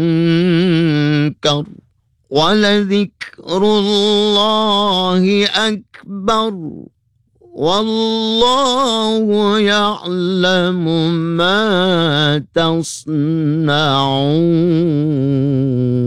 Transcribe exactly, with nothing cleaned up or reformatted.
منكر ولذكر الله أكبر والله يعلم ما تصنعون.